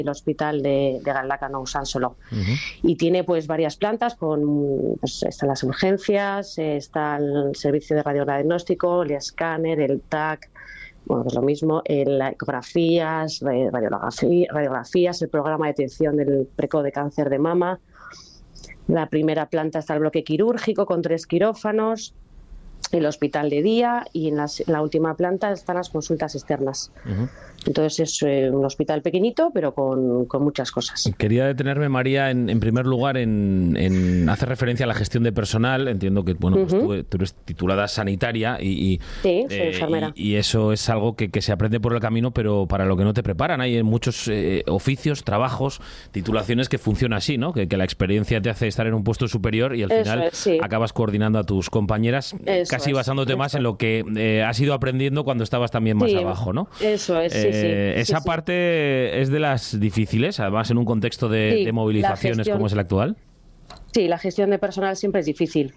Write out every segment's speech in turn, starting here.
el hospital de Galdacano Usánsolo. Y tiene pues varias plantas, pues, están las urgencias, está el servicio de radiodiagnóstico, el escáner, el TAC, bueno, pues lo mismo, las ecografías, radiografías, el programa de detección del precoz de cáncer de mama. La primera planta está el bloque quirúrgico con 3 quirófanos, el hospital de día, y en la última planta están las consultas externas. Entonces es un hospital pequeñito, pero con muchas cosas. Quería detenerme, María, en primer lugar, en hacer referencia a la gestión de personal. Entiendo que bueno, pues tú eres titulada sanitaria y sí, soy enfermera. Y eso es algo que se aprende por el camino, pero para lo que no te preparan. Hay muchos oficios, trabajos, titulaciones que funcionan así, ¿no? Que la experiencia te hace estar en un puesto superior y al final acabas coordinando a tus compañeras, casi basándote más en lo que has ido aprendiendo cuando estabas también más abajo, ¿no? Eso es. Esa parte es de las difíciles, además en un contexto de movilizaciones como es el actual. Sí, la gestión de personal siempre es difícil.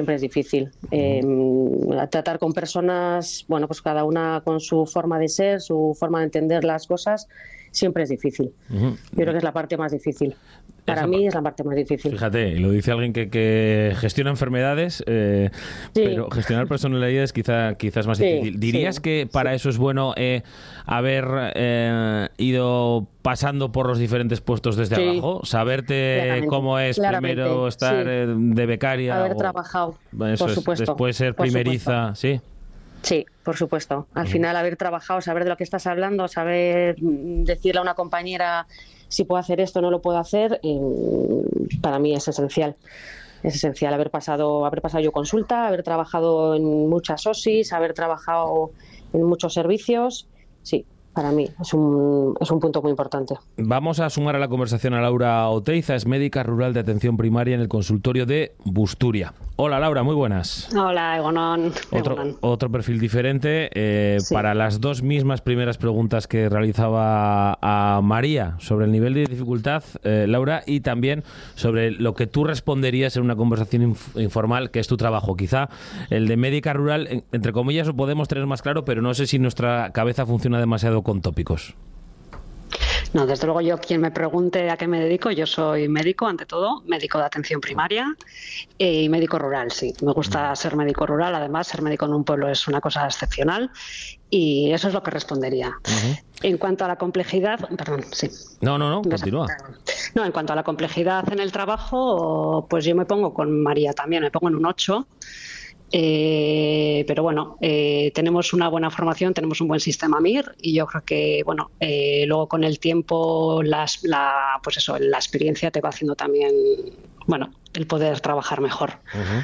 Tratar con personas, bueno, pues cada una con su forma de ser, su forma de entender las cosas, siempre es difícil. Yo creo que es la parte más difícil. Para mí es la parte más difícil. Fíjate, lo dice alguien que gestiona enfermedades, pero gestionar personalidades quizás más difícil. ¿Dirías que para eso es bueno haber ido pasando por los diferentes puestos desde abajo? Saberte cómo es primero estar de becaria. Haber trabajado, por supuesto. Después ser primeriza, ¿sí? Sí, por supuesto. Al final haber trabajado, saber de lo que estás hablando, saber decirle a una compañera si puedo hacer esto o no lo puedo hacer, para mí es esencial. Es esencial haber pasado yo consulta, haber trabajado en muchas OSIs, haber trabajado en muchos servicios. Sí, para mí es un punto muy importante. Vamos a sumar a la conversación a Laura Oteiza, es médica rural de atención primaria en el consultorio de Busturia. Hola, Laura, muy buenas. Hola, Egunon. Otro perfil diferente. Para las dos mismas primeras preguntas que realizaba a María sobre el nivel de dificultad, Laura, y también sobre lo que tú responderías en una conversación informal, que es tu trabajo. Quizá el de médica rural, entre comillas, lo podemos tener más claro, pero no sé si nuestra cabeza funciona demasiado con tópicos. No, desde luego yo, quien me pregunte a qué me dedico, yo soy médico, ante todo, médico de atención primaria y médico rural, sí. Me gusta ser médico rural, además ser médico en un pueblo es una cosa excepcional y eso es lo que respondería. En cuanto a la complejidad, perdón, sí. No, continúa. No, en cuanto a la complejidad en el trabajo, pues yo me pongo con María también, me pongo en un 8. Pero bueno, tenemos una buena formación, tenemos un buen sistema MIR y yo creo que bueno, luego con el tiempo la experiencia te va haciendo también, bueno, el poder trabajar mejor.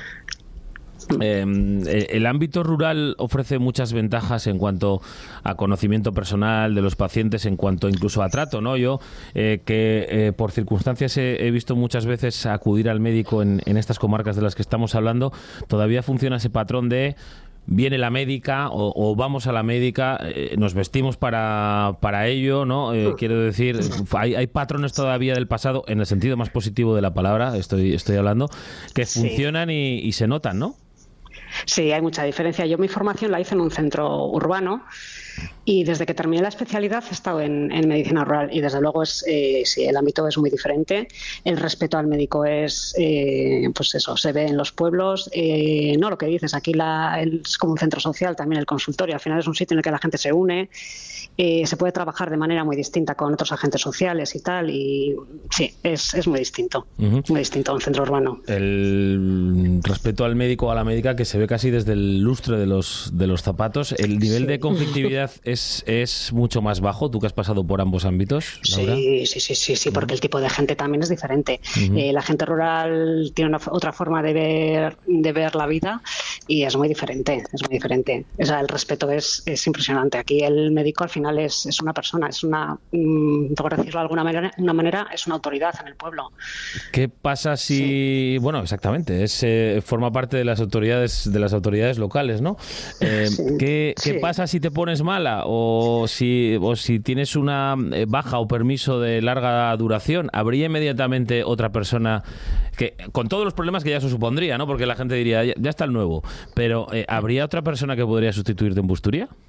El ámbito rural ofrece muchas ventajas en cuanto a conocimiento personal de los pacientes, en cuanto incluso a trato, ¿no? Yo por circunstancias he visto muchas veces acudir al médico en estas comarcas de las que estamos hablando, todavía funciona ese patrón de viene la médica o vamos a la médica, nos vestimos para ello, ¿no? Quiero decir, hay patrones todavía del pasado, en el sentido más positivo de la palabra, estoy hablando, que funcionan y se notan, ¿no? Sí, hay mucha diferencia. Yo mi formación la hice en un centro urbano y desde que terminé la especialidad he estado en medicina rural y desde luego sí, el ámbito es muy diferente. El respeto al médico es, pues eso, se ve en los pueblos. No lo que dices, aquí es como un centro social también el consultorio. Al final es un sitio en el que la gente se une. Se puede trabajar de manera muy distinta con otros agentes sociales y tal, y sí, es muy distinto, muy distinto a un centro urbano. El respeto al médico o a la médica que se ve casi desde el lustre de los zapatos. El nivel de conflictividad es mucho más bajo, tú que has pasado por ambos ámbitos, Laura. Sí, porque el tipo de gente también es diferente. La gente rural tiene otra forma de ver la vida y es muy diferente, O sea, el respeto es impresionante. Aquí el médico al final es una persona, por decirlo de alguna manera, es una autoridad en el pueblo. ¿Qué pasa si, bueno, exactamente, forma parte de las autoridades locales, ¿no? ¿Qué pasa si te pones mala o si tienes una baja o permiso de larga duración? ¿Habría inmediatamente otra persona que, con todos los problemas que ya eso supondría, ¿no? Porque la gente diría, ya está el nuevo, pero ¿habría otra persona que podría sustituirte en Busturia?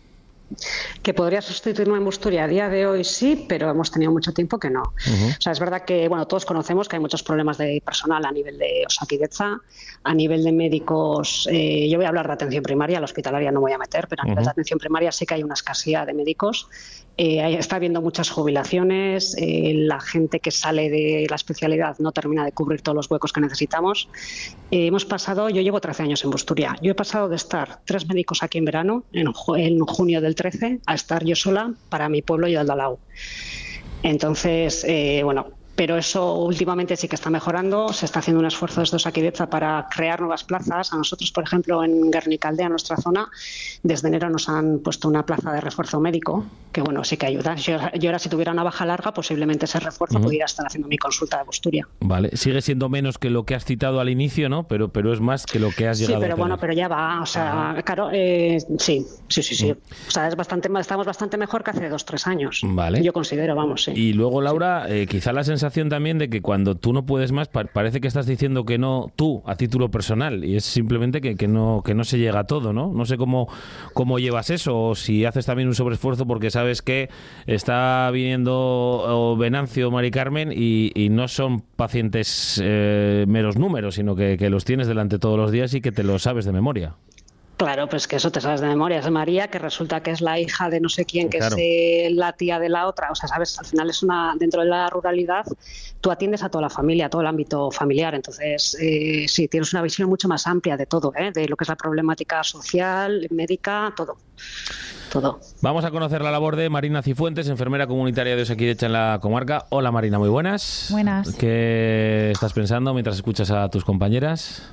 Que podría sustituirme en Busturia a día de hoy sí, pero hemos tenido mucho tiempo que no. O sea, es verdad que todos conocemos que hay muchos problemas de personal a nivel de Osakidetza, a nivel de médicos. Yo voy a hablar de atención primaria, la hospitalaria no voy a meter, pero a nivel de atención primaria sí que hay una escasez de médicos. Está habiendo muchas jubilaciones, la gente que sale de la especialidad no termina de cubrir todos los huecos que necesitamos. Yo llevo 13 años en Busturia. Yo he pasado de estar 3 médicos aquí en verano, en junio del 13, a estar yo sola para mi pueblo y el Dalau. Entonces, pero eso últimamente sí que está mejorando. Se está haciendo un esfuerzo desde Osakidetza para crear nuevas plazas. A nosotros, por ejemplo, en Gernikaldea, nuestra zona, desde enero nos han puesto una plaza de refuerzo médico, que sí que ayuda. Yo ahora, si tuviera una baja larga, posiblemente ese refuerzo pudiera estar haciendo mi consulta de Busturia. Vale, sigue siendo menos que lo que has citado al inicio, ¿no? Pero es más que lo que has llegado a tener. Pero ya va. O sea, claro, sí. O sea, estamos bastante mejor que hace 2-3 años. Vale. Yo considero, sí. Y luego, Laura, quizá la sensación también de que cuando tú no puedes más, parece que estás diciendo que no tú a título personal, y es simplemente que no se llega a todo, ¿no? No sé cómo llevas eso, o si haces también un sobreesfuerzo porque sabes que está viniendo Venancio o Mari Carmen y no son pacientes meros números, sino que los tienes delante todos los días y que te lo sabes de memoria. Claro, pues que eso te sabes de memoria. Es María, que resulta que es la hija de no sé quién, que claro, es la tía de la otra. O sea, sabes, al final dentro de la ruralidad, tú atiendes a toda la familia, a todo el ámbito familiar. Entonces, sí, tienes una visión mucho más amplia de todo, de lo que es la problemática social, médica, todo. Vamos a conocer la labor de Marina Cifuentes, enfermera comunitaria de Osakidetza en la comarca. Hola, Marina, muy buenas. Buenas. ¿Qué estás pensando mientras escuchas a tus compañeras?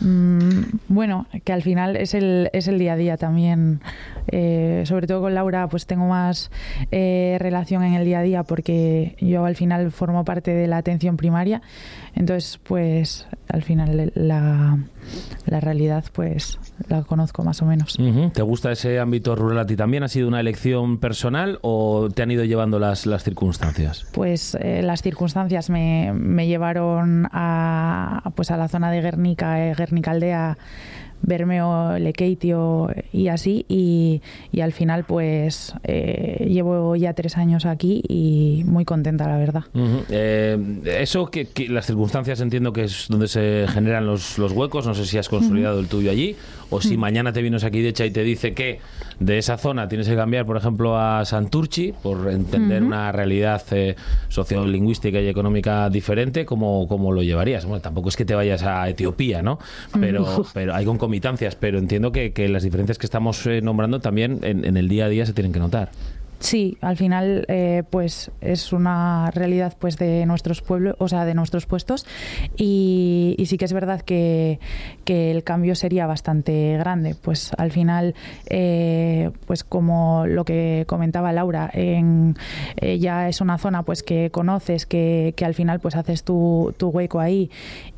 Que al final es el día a día también, sobre todo con Laura pues tengo más relación en el día a día porque yo al final formo parte de la atención primaria, entonces pues al final la realidad pues la conozco más o menos. ¿Te gusta ese ámbito rural a ti también? ¿Ha sido una elección personal o te han ido llevando las circunstancias? Pues las circunstancias me llevaron a la zona de Gernikaldea, Bermeo, Lekeitio y así, y al final pues llevo ya 3 años aquí y muy contenta, la verdad. Eso que las circunstancias entiendo que es donde se generan los huecos. No sé si has consolidado el tuyo allí o si mañana te vienes aquí de hecha y te dice que de esa zona tienes que cambiar, por ejemplo, a Santurchi por entender una realidad sociolingüística y económica diferente. ¿Cómo lo llevarías? Bueno, tampoco es que te vayas a Etiopía, ¿no? Pero hay concomitancias, pero entiendo que las diferencias que estamos nombrando también en el día a día se tienen que notar. Sí, al final pues es una realidad pues de nuestros pueblos, o sea, de nuestros puestos, y sí que es verdad que el cambio sería bastante grande. Pues al final pues como lo que comentaba Laura, ya es una zona pues que conoces, que al final pues haces tu hueco ahí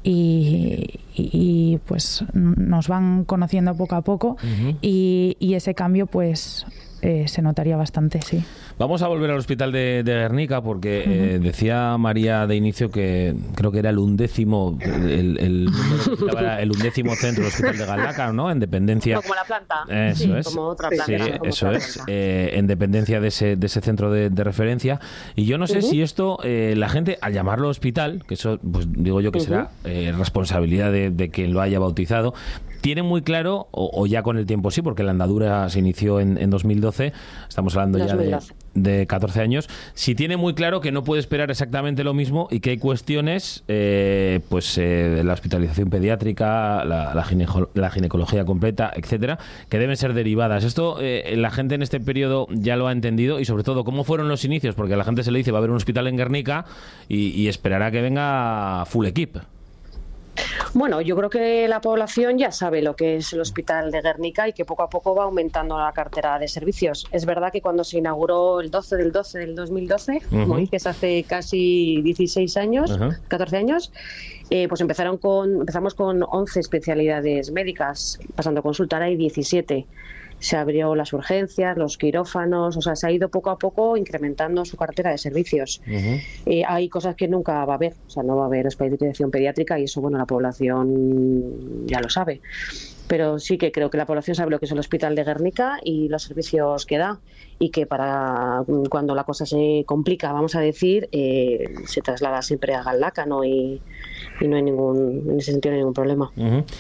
y pues nos van conociendo poco a poco, y ese cambio pues se notaría bastante, sí. Vamos a volver al hospital de Gernika porque decía María de inicio que creo que era el 11º el 11º centro del hospital de Galdakao, ¿no? En dependencia. No, como la planta. Eso sí, es. Como otra planta. Sí, eso es. En dependencia de ese centro de referencia. Y yo no sé si esto, la gente, al llamarlo hospital, que eso, pues digo yo que será responsabilidad de quien lo haya bautizado, tiene muy claro, o ya con el tiempo sí, porque la andadura se inició en 2012, estamos hablando ya de 14 años, si tiene muy claro que no puede esperar exactamente lo mismo y que hay cuestiones, de la hospitalización pediátrica, la ginecología completa, etcétera, que deben ser derivadas. Esto la gente en este periodo ya lo ha entendido, y sobre todo, ¿cómo fueron los inicios? Porque a la gente se le dice va a haber un hospital en Gernika y esperará que venga full equip. Bueno, yo creo que la población ya sabe lo que es el hospital de Gernika y que poco a poco va aumentando la cartera de servicios. Es verdad que cuando se inauguró el 12 del 2012, como dices, hace casi 16 años, 14 años, pues empezamos con 11 especialidades médicas, pasando a consultar hay 17. Se abrió las urgencias, los quirófanos, o sea, se ha ido poco a poco incrementando su cartera de servicios. Hay cosas que nunca va a haber, o sea, no va a haber hospitalización pediátrica y eso, bueno, la población ya lo sabe. Pero sí que creo que la población sabe lo que es el Hospital de Guernica y los servicios que da, y que para cuando la cosa se complica, vamos a decir, se traslada siempre a Galdacano y no hay en ese sentido no hay ningún problema.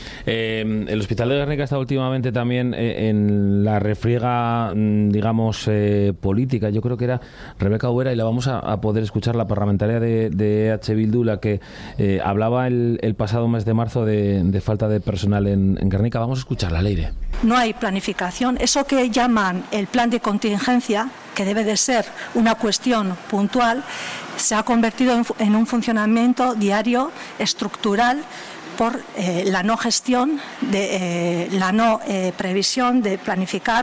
El Hospital de Guernica está últimamente también en la refriega, digamos, política. Yo creo que era Rebeca Ubera, y la vamos a poder escuchar, la parlamentaria de EH Bildu, la que hablaba el pasado mes de marzo de falta de personal en Guernica. Vamos a escucharla al aire. No hay planificación. Eso que llaman el plan de contingencia, que debe de ser una cuestión puntual, se ha convertido en un funcionamiento diario, estructural, por la no gestión, la no previsión de planificar.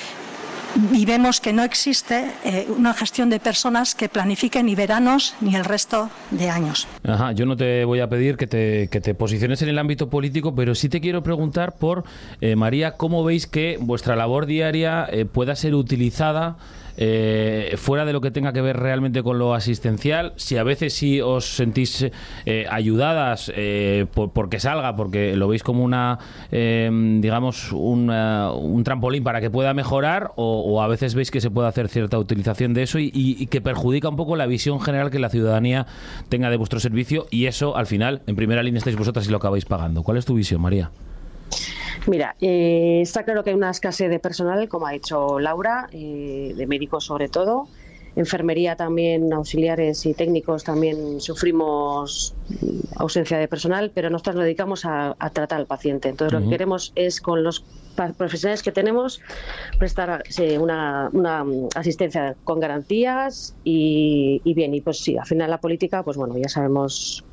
Y vemos que no existe una gestión de personas que planifiquen ni veranos ni el resto de años. Ajá, yo no te voy a pedir que te posiciones en el ámbito político, pero sí te quiero preguntar por, María, ¿cómo veis que vuestra labor diaria pueda ser utilizada fuera de lo que tenga que ver realmente con lo asistencial? Si a veces sí os sentís ayudadas porque salga, porque lo veis como una digamos un trampolín para que pueda mejorar, o a veces veis que se puede hacer cierta utilización de eso y que perjudica un poco la visión general que la ciudadanía tenga de vuestro servicio, y eso al final en primera línea estáis vosotras y lo acabáis pagando. ¿Cuál es tu visión, María? Mira, está claro que hay una escasez de personal, como ha dicho Laura, de médicos sobre todo. Enfermería también, auxiliares y técnicos también sufrimos ausencia de personal, pero nosotros nos dedicamos a tratar al paciente. Entonces lo que queremos es, con los profesionales que tenemos, prestar una asistencia con garantías y bien. Y pues sí, al final la política, pues bueno, ya sabemos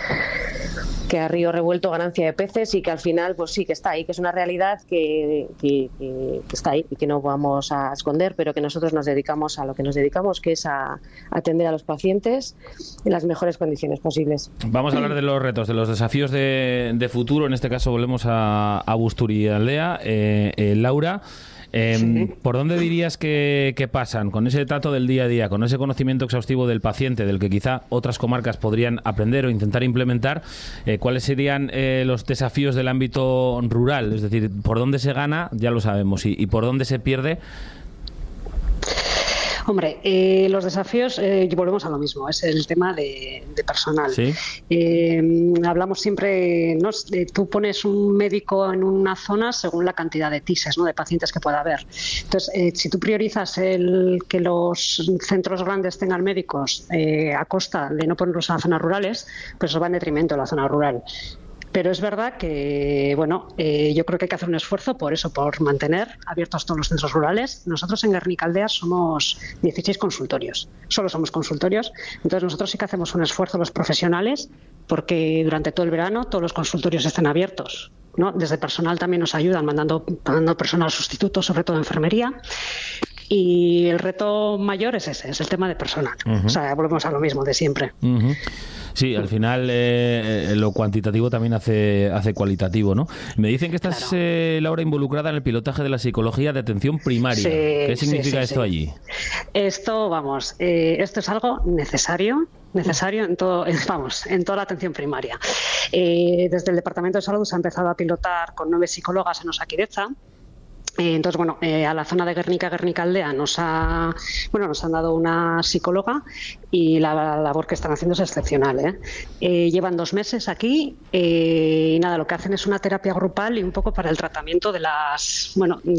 que a río revuelto ganancia de peces, y que al final pues sí que está ahí, que es una realidad que está ahí y que no vamos a esconder, pero que nosotros nos dedicamos a lo que nos dedicamos, que es a atender a los pacientes en las mejores condiciones posibles. Vamos a hablar de los retos, de los desafíos de futuro. En este caso volvemos a Busturialdea. Laura, ¿por dónde dirías que pasan con ese trato del día a día, con ese conocimiento exhaustivo del paciente, del que quizá otras comarcas podrían aprender o intentar implementar? ¿Cuáles serían los desafíos del ámbito rural? Es decir, ¿por dónde se gana? Ya lo sabemos. ¿Y por dónde se pierde? Hombre, los desafíos, volvemos a lo mismo, es el tema de personal. ¿Sí? Hablamos siempre, ¿no? Tú pones un médico en una zona según la cantidad de TISES, ¿no?, de pacientes que pueda haber. Entonces, si tú priorizas que los centros grandes tengan médicos a costa de no ponerlos a zonas rurales, pues eso va en detrimento de la zona rural. Pero es verdad que, bueno, yo creo que hay que hacer un esfuerzo por eso, por mantener abiertos todos los centros rurales. Nosotros en Guernica-Aldea somos 16 consultorios, solo somos consultorios. Entonces nosotros sí que hacemos un esfuerzo los profesionales, porque durante todo el verano todos los consultorios estén abiertos, ¿no? Desde personal también nos ayudan mandando personal sustituto, sobre todo enfermería. Y el reto mayor es ese, es el tema de personal. O sea, volvemos a lo mismo de siempre. Sí, al final lo cuantitativo también hace cualitativo, ¿no? Me dicen que estás, claro, Laura, involucrada en el pilotaje de la psicología de atención primaria. Sí, ¿qué significa esto allí? Esto, vamos, esto es algo necesario en todo, en toda la atención primaria. Desde el Departamento de Salud se ha empezado a pilotar con 9 psicólogas en Osakidetza. Entonces, bueno, a la zona de Guernica-Aldea nos han dado una psicóloga, y la labor que están haciendo es excepcional. Llevan 2 meses aquí y nada, lo que hacen es una terapia grupal y un poco para el tratamiento de las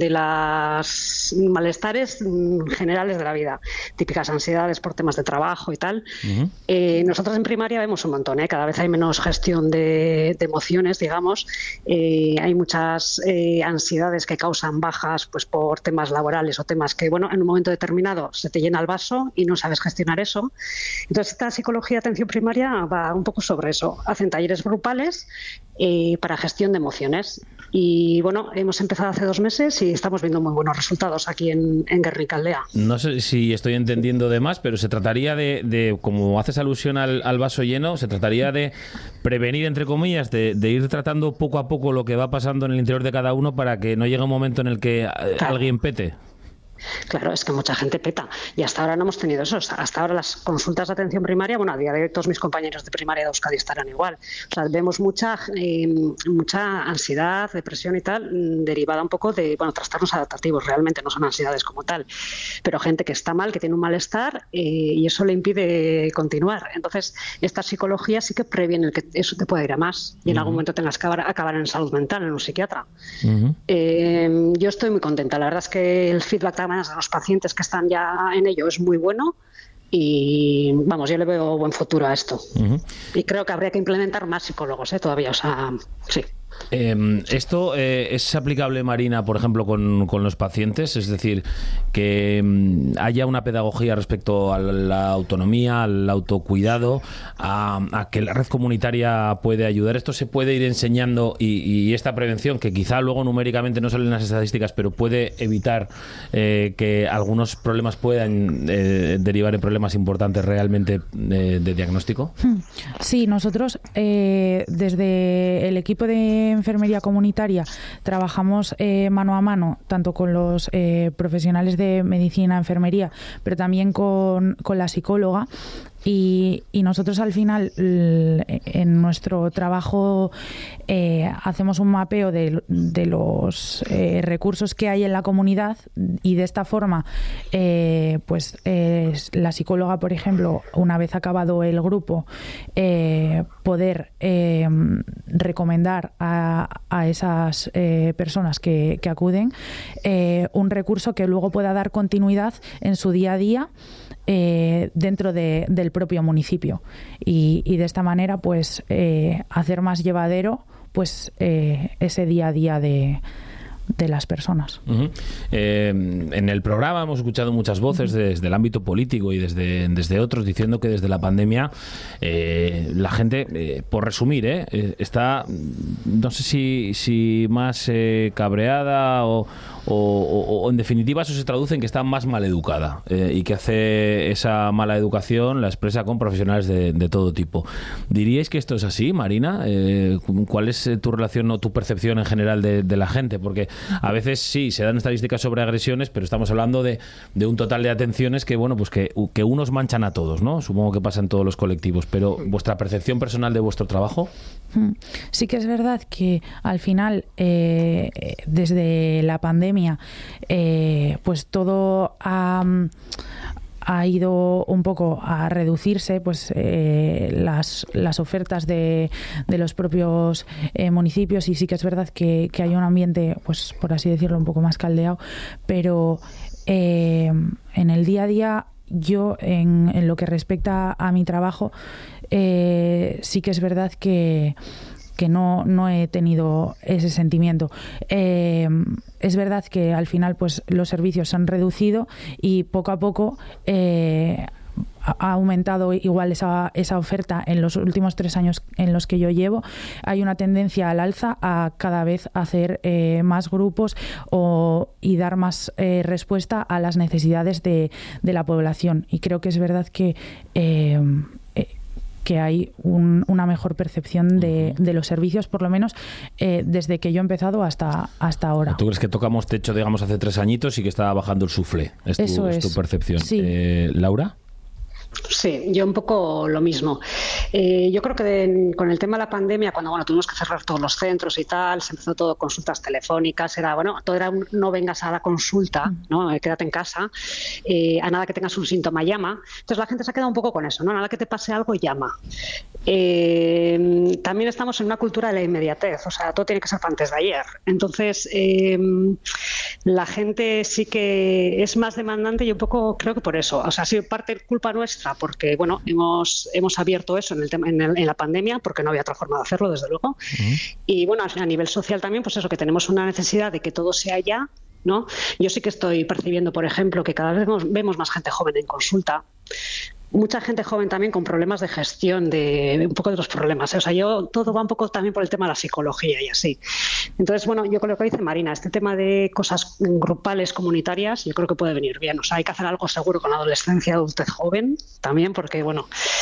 malestares generales de la vida, típicas ansiedades por temas de trabajo y tal. Nosotros en primaria vemos un montón, cada vez hay menos gestión de emociones, digamos. Hay muchas ansiedades que causan bajas pues por temas laborales o temas que, bueno, en un momento determinado se te llena el vaso y no sabes gestionar eso. Entonces, esta psicología de atención primaria va un poco sobre eso. Hacen talleres grupales para gestión de emociones. Y bueno, hemos empezado hace 2 meses y estamos viendo muy buenos resultados aquí en Guernica-Aldea. No sé si estoy entendiendo de más, pero se trataría de como haces alusión al vaso lleno, se trataría de prevenir, entre comillas, de ir tratando poco a poco lo que va pasando en el interior de cada uno, para que no llegue un momento en el que alguien pete. Claro, es que mucha gente peta y hasta ahora no hemos tenido eso. Hasta ahora las consultas de atención primaria, bueno, a día de hoy todos mis compañeros de primaria de Euskadi estarán igual. O sea, vemos mucha ansiedad, depresión y tal, derivada un poco de, trastornos adaptativos. Realmente no son ansiedades como tal, pero gente que está mal, que tiene un malestar y eso le impide continuar. Entonces, esta psicología sí que previene que eso te pueda ir a más y en algún momento tengas que acabar en salud mental, en un psiquiatra. Yo estoy muy contenta. La verdad es que el feedback de los pacientes que están ya en ello es muy bueno y yo le veo buen futuro a esto. Y creo que habría que implementar más psicólogos todavía, sí. ¿Esto es aplicable, Marina, por ejemplo, con los pacientes? Es decir, que haya una pedagogía respecto a la autonomía, al autocuidado, a que la red comunitaria puede ayudar. ¿Esto se puede ir enseñando y esta prevención, que quizá luego numéricamente no sale en las estadísticas, pero puede evitar que algunos problemas puedan derivar en problemas importantes realmente de diagnóstico? Sí, nosotros desde el equipo de enfermería comunitaria trabajamos mano a mano tanto con los profesionales de medicina, enfermería, pero también con la psicóloga. Y nosotros al final en nuestro trabajo hacemos un mapeo de los recursos que hay en la comunidad y de esta forma la psicóloga, por ejemplo, una vez acabado el grupo, poder recomendar a esas personas que acuden un recurso que luego pueda dar continuidad en su día a día dentro del propio municipio y de esta manera hacer más llevadero ese día a día de las personas. En el programa hemos escuchado muchas voces desde el ámbito político y desde otros diciendo que desde la pandemia la gente, por resumir, está, no sé si más cabreada o en definitiva eso se traduce en que está más maleducada y que hace esa mala educación la expresa con profesionales de todo tipo. ¿Diríais que esto es así, Marina? ¿Cuál es tu relación o tu percepción en general de la gente? Porque a veces sí, se dan estadísticas sobre agresiones, pero estamos hablando de un total de atenciones que que unos manchan a todos, ¿no? Supongo que pasa en todos los colectivos, pero ¿vuestra percepción personal de vuestro trabajo? Sí que es verdad que al final desde la pandemia todo ha ido un poco a reducirse las ofertas de los propios municipios y sí que es verdad que hay un ambiente, por así decirlo, un poco más caldeado, pero en el día a día yo en lo que respecta a mi trabajo sí que es verdad que no he tenido ese sentimiento. Es verdad que al final los servicios se han reducido y poco a poco ha aumentado igual esa oferta en los últimos 3 años en los que yo llevo. Hay una tendencia al alza a cada vez hacer más grupos y dar más respuesta a las necesidades de la población. Y creo que es verdad que hay una mejor percepción de los servicios, por lo menos desde que yo he empezado hasta ahora. ¿Tú crees que tocamos techo, digamos, hace 3 añitos y que estaba bajando el suflé? ¿Es tu percepción? Sí. ¿Laura? Sí, yo un poco lo mismo. Yo creo que con el tema de la pandemia, cuando tuvimos que cerrar todos los centros y tal, se empezó todo consultas telefónicas, todo era no vengas a la consulta, ¿no? Quédate en casa, a nada que tengas un síntoma llama. Entonces la gente se ha quedado un poco con eso, ¿no? Nada que te pase algo llama. También estamos en una cultura de la inmediatez, o sea, todo tiene que ser para antes de ayer. Entonces la gente sí que es más demandante y un poco creo que por eso, o sea, ha sido parte culpa nuestra porque hemos abierto eso en la pandemia porque no había otra forma de hacerlo, desde luego. Y a nivel social también, eso, que tenemos una necesidad de que todo sea ya, ¿no? Yo sí que estoy percibiendo, por ejemplo, que cada vez vemos más gente joven en consulta. Mucha gente joven también con problemas de gestión de un poco de los problemas. O sea, todo va un poco también por el tema de la psicología y así. Entonces, yo creo que dice Marina, este tema de cosas grupales, comunitarias, yo creo que puede venir bien. O sea, hay que hacer algo seguro con la adolescencia, adultez joven también, porque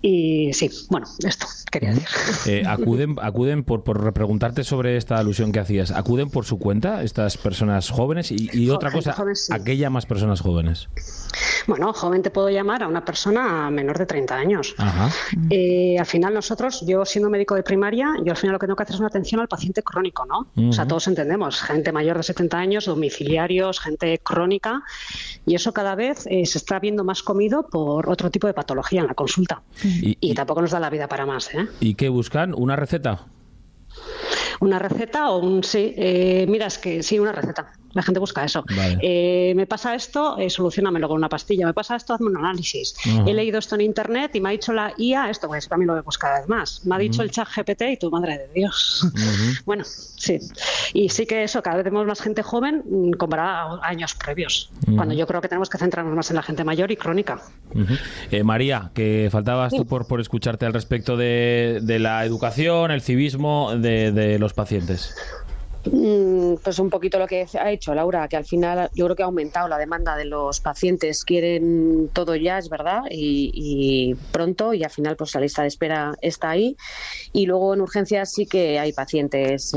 Y sí, bueno, esto quería decir. Acuden por repreguntarte sobre esta alusión que hacías, ¿acuden por su cuenta estas personas jóvenes? Y otra cosa, joven, sí. ¿a qué llamas personas jóvenes? Bueno, joven te puedo llamar a una persona menor de 30 años. Ajá. Al final nosotros, yo siendo médico de primaria, yo al final lo que tengo que hacer es una atención al paciente crónico, ¿no? O sea, todos entendemos, gente mayor de 70 años, domiciliarios, gente crónica, y eso cada vez se está viendo más comido por otro tipo de patología en la consulta. Y tampoco nos da la vida para más, ¿eh? ¿Y qué buscan? ¿Una receta? ¿Una receta o un sí? Mira, es que sí, una receta. La gente busca eso. Vale. Me pasa esto, solucionamelo con una pastilla. Me pasa esto, hazme un análisis. He leído esto en internet y me ha dicho la IA esto, pues también lo voy a buscar cada vez más. Me ha dicho el chat GPT y tu madre de Dios. Bueno, sí. Y sí que eso, cada vez vemos más gente joven comparada a años previos. Cuando yo creo que tenemos que centrarnos más en la gente mayor y crónica. María, que faltabas tú por escucharte al respecto de la educación, el civismo de los pacientes. Pues un poquito lo que ha hecho Laura, que al final yo creo que ha aumentado la demanda de los pacientes, quieren todo ya, es verdad, y pronto, y al final pues la lista de espera está ahí. Y luego en urgencias sí que hay pacientes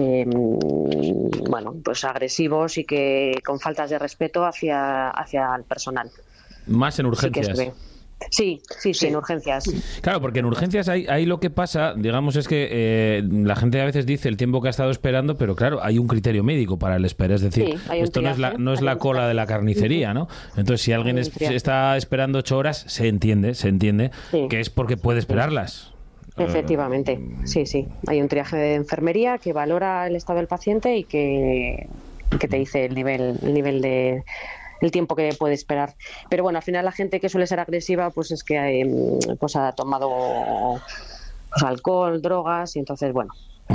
pues agresivos y que con faltas de respeto hacia el personal. Más en urgencias. Sí, en urgencias. Claro, porque en urgencias ahí lo que pasa, digamos, es que la gente a veces dice el tiempo que ha estado esperando, pero claro, hay un criterio médico para el espera. Es decir, esto no es la cola de la carnicería, ¿no? Entonces, si alguien está esperando 8 horas, se entiende que es porque puede esperarlas. Efectivamente, sí. Hay un triaje de enfermería que valora el estado del paciente y que te dice el nivel de el tiempo que puede esperar. Pero bueno, al final la gente que suele ser agresiva pues es que pues ha tomado alcohol, drogas, y entonces bueno.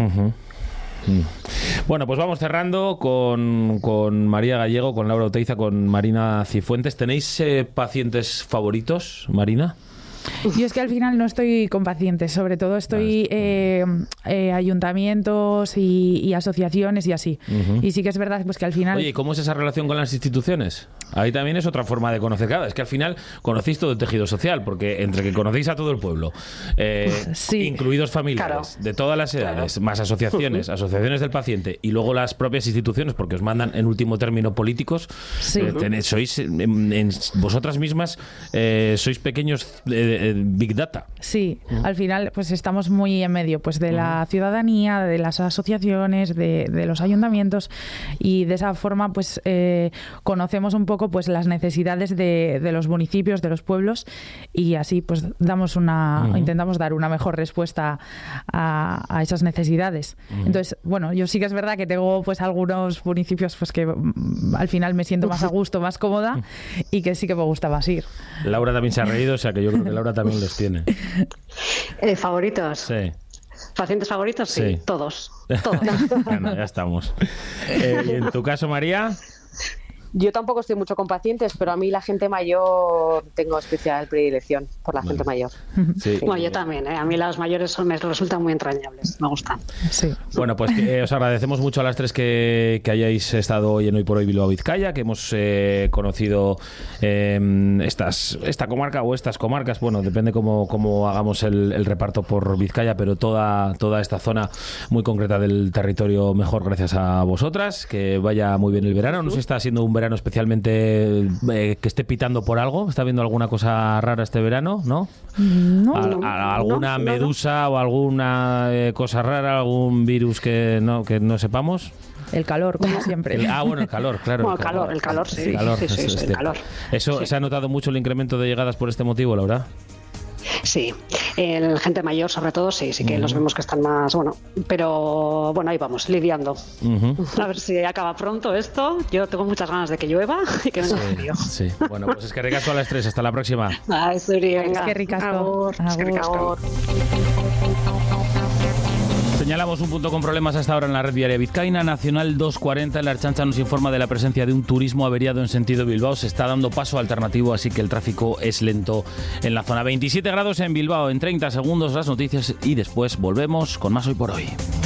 Bueno, pues vamos cerrando con María Gallego, con Laura Oteiza, con Marina Cifuentes. ¿Tenéis pacientes favoritos, Marina? Yo es que al final no estoy con pacientes, sobre todo estoy ayuntamientos y asociaciones y así. Y sí que es verdad pues que al final... Oye, ¿cómo es esa relación con las instituciones? Ahí también es otra forma de conocer. Claro, es que al final conocéis todo el tejido social, porque entre que conocéis a todo el pueblo, incluidos familiares, de todas las edades, más asociaciones del paciente, y luego las propias instituciones, porque os mandan en último término políticos, sois vosotras mismas sois pequeños Big Data. Sí, al final pues estamos muy en medio pues de la ciudadanía, de las asociaciones, de los ayuntamientos, y de esa forma pues conocemos un poco pues las necesidades de los municipios, de los pueblos, y así pues intentamos dar una mejor respuesta a esas necesidades. Entonces, bueno, yo sí que es verdad que tengo pues algunos municipios pues que al final me siento más a gusto, más cómoda, y que sí que me gusta más ir. Laura también se ha reído, o sea que yo creo que Laura también los tiene. ¿Favoritos? Sí. ¿Pacientes favoritos? Sí. Todos. Bueno, ya estamos. ¿Y en tu caso, María? Yo tampoco estoy mucho con pacientes, pero a mí la gente mayor tengo especial predilección por la gente mayor. Sí. Bueno, yo también, A mí las mayores me resultan muy entrañables, me gustan. Sí. Bueno, pues os agradecemos mucho a las tres que hayáis estado hoy en Hoy por Hoy Bilbao Vizcaya, que hemos conocido esta comarca o estas comarcas, bueno, depende cómo hagamos el reparto por Vizcaya, pero toda esta zona muy concreta del territorio mejor gracias a vosotras. Que vaya muy bien el verano. No se está haciendo un verano especialmente que esté pitando por algo. ¿Está viendo alguna cosa rara este verano? ¿No? ¿Alguna medusa o alguna cosa rara, algún virus que no sepamos? El calor, como siempre. Bueno, el calor, claro. Bueno, el calor, sí. El calor. Eso, ¿Se ha notado mucho el incremento de llegadas por este motivo, Laura? Sí, el gente mayor sobre todo sí que los vemos que están más, pero ahí vamos, lidiando. A ver si acaba pronto esto. Yo tengo muchas ganas de que llueva y que venga el frío. Sí, bueno, pues es que ricasco a las tres, hasta la próxima. Es que ricasco. Señalamos un punto con problemas hasta ahora en la red viaria vizcaína. Nacional 240, la Ertzaintza nos informa de la presencia de un turismo averiado en sentido Bilbao. Se está dando paso alternativo, así que el tráfico es lento en la zona. 27 grados en Bilbao, en 30 segundos las noticias y después volvemos con más Hoy por Hoy.